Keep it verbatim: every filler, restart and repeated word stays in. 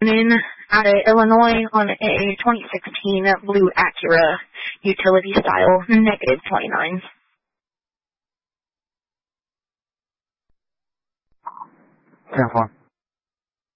in out of Illinois on a twenty sixteen blue Acura utility style, negative twenty-nine. ten four.